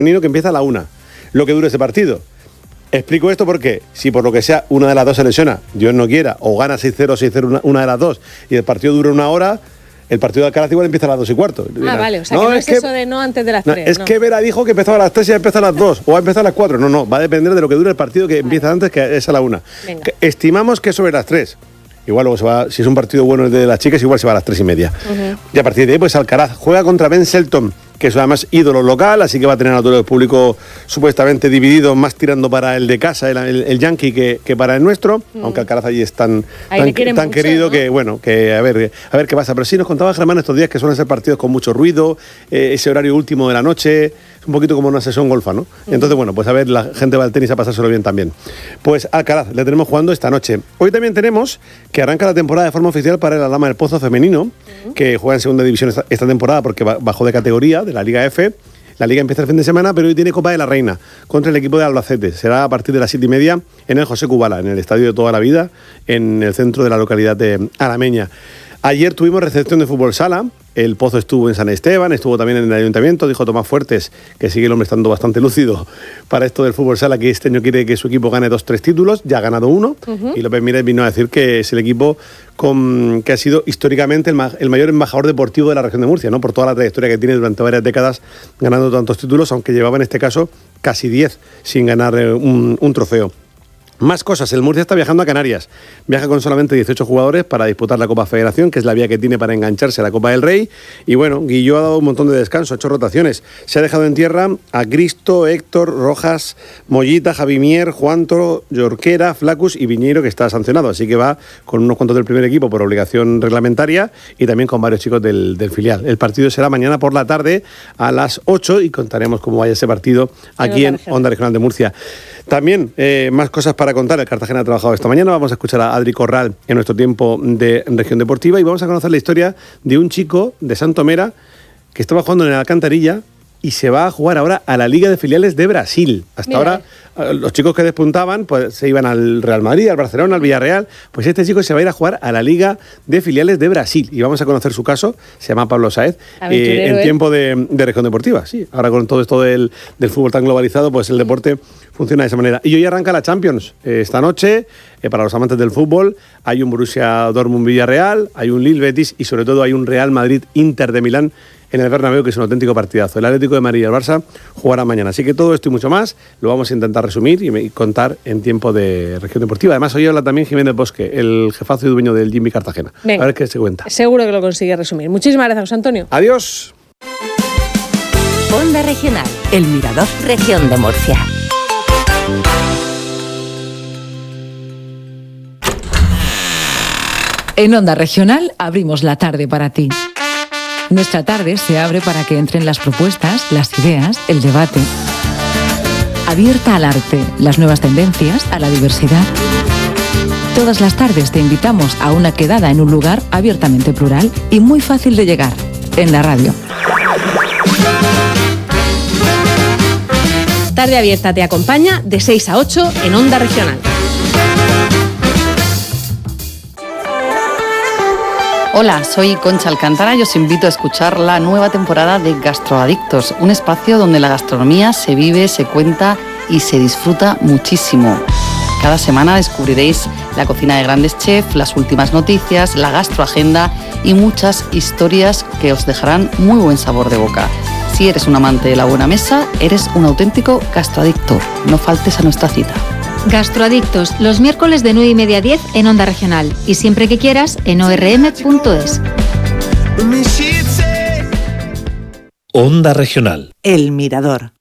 que empieza a la 1, lo que dure ese partido. Explico esto porque si por lo que sea una de las dos se lesiona, Dios no quiera, o gana 6-0 o 6-0 una de las dos y el partido dura 1 hora, el partido de Alcaraz igual empieza a las 2:15. Vale, o sea que no es eso de no antes de las 3. Es que Vera dijo que empezaba a las 3 y empezó a las 2, o a empezar a las 4. No, va a depender de lo que dure el partido que empieza antes, que es a la 1. Estimamos que es sobre las 3. Igual luego se va, si es un partido bueno el de las chicas, igual se va a las 3:30. Y a partir de ahí, pues Alcaraz juega contra Ben Shelton, que es además ídolo local, así que va a tener a todo el público supuestamente dividido, más tirando para el de casa, el Yankee, que para el nuestro, aunque Alcaraz allí es tan mucho, querido, ¿no? Que bueno, que a ver qué pasa. Pero sí nos contaba Germán estos días que suelen ser partidos con mucho ruido, ese horario último de la noche, es un poquito como una sesión golfa, ¿no? Entonces, bueno, pues a ver, la gente va al tenis a pasárselo bien también. Pues Alcaraz, le tenemos jugando esta noche. Hoy también tenemos que arranca la temporada de forma oficial para el Aldama del Pozo femenino, que juega en segunda división esta temporada porque bajó de categoría de la Liga F. La Liga empieza el fin de semana, pero hoy tiene Copa de la Reina contra el equipo de Albacete. Será a partir de las 7:30 en el José Kubala, en el estadio de toda la vida, en el centro de la localidad de Alameña. Ayer tuvimos recepción de fútbol sala. El Pozo estuvo en San Esteban, estuvo también en el Ayuntamiento. Dijo Tomás Fuertes, que sigue el hombre estando bastante lúcido para esto del fútbol sala, que este año quiere que su equipo gane 2-3 títulos. Ya ha ganado 1. Y López Mírez vino a decir que es el equipo que ha sido históricamente el mayor embajador deportivo de la región de Murcia, ¿no? Por toda la trayectoria que tiene durante varias décadas ganando tantos títulos, aunque llevaba en este caso casi 10 sin ganar un trofeo. Más cosas, el Murcia está viajando a Canarias. Viaja con solamente 18 jugadores para disputar la Copa Federación, que es la vía que tiene para engancharse a la Copa del Rey. Y bueno, Guilló ha dado un montón de descanso, ha hecho rotaciones. Se ha dejado en tierra a Cristo, Héctor, Rojas, Mollita, Javimier, Juanto, Jorquera, Flacus y Viñeiro, que está sancionado. Así que va con unos cuantos del primer equipo por obligación reglamentaria y también con varios chicos del filial. El partido será mañana por la tarde a las 8 y contaremos cómo vaya ese partido aquí en Onda Regional de Murcia. También más cosas para contar. El Cartagena ha trabajado esta mañana. Vamos a escuchar a Adri Corral en nuestro tiempo de región deportiva y vamos a conocer la historia de un chico de Santomera que estaba jugando en el Alcantarilla y se va a jugar ahora a la Liga de Filiales de Brasil. Hasta ahora los chicos que despuntaban pues se iban al Real Madrid, al Barcelona, al Villarreal. Pues este chico se va a ir a jugar a la Liga de Filiales de Brasil y vamos a conocer su caso. Se llama Pablo Sáez, en tiempo de región deportiva. Sí, ahora con todo esto del fútbol tan globalizado, pues el deporte funciona de esa manera. Y hoy arranca la Champions. Esta noche, para los amantes del fútbol, hay un Borussia Dortmund Villarreal, hay un Lille Betis y sobre todo hay un Real Madrid Inter de Milán en el Bernabéu, que es un auténtico partidazo. El Atlético de Madrid y el Barça jugarán mañana. Así que todo esto y mucho más lo vamos a intentar resumir y contar en tiempo de región deportiva. Además, hoy habla también Jiménez Bosque, el jefazo y dueño del Jimmy Cartagena. Venga, a ver qué se cuenta. Seguro que lo consigue resumir. Muchísimas gracias, José Antonio. Adiós. Onda Regional, El Mirador, región de Murcia. En Onda Regional abrimos la tarde para ti. Nuestra tarde se abre para que entren las propuestas, las ideas, el debate. Abierta al arte, las nuevas tendencias, a la diversidad. Todas las tardes te invitamos a una quedada en un lugar abiertamente plural y muy fácil de llegar, en la radio. Tarde Abierta te acompaña de 6 a 8 en Onda Regional. Hola, soy Concha Alcántara y os invito a escuchar la nueva temporada de Gastroadictos, un espacio donde la gastronomía se vive, se cuenta y se disfruta muchísimo. Cada semana descubriréis la cocina de grandes chefs, las últimas noticias, la gastroagenda y muchas historias que os dejarán muy buen sabor de boca. Si eres un amante de la buena mesa, eres un auténtico gastroadicto. No faltes a nuestra cita. Gastroadictos, los miércoles de 9:30 a 10 en Onda Regional y siempre que quieras en orm.es. Onda Regional. El Mirador.